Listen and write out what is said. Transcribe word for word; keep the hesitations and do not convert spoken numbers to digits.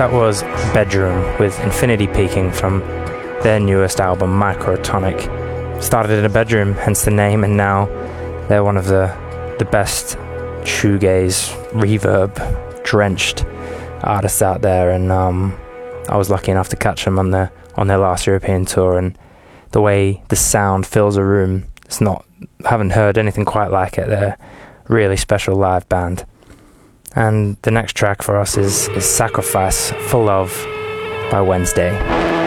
That was Bedroom with Infinity Peaking from their newest album, Microtonic. Started in a bedroom, hence the name, and now they're one of the, the best shoegaze, reverb-drenched artists out there, and um, I was lucky enough to catch them on their, on their last European tour, and the way the sound fills a room, it's not, I haven't heard anything quite like it. They're a really special live band. And the next track for us is, is Sacrifice for Love by Wednesday.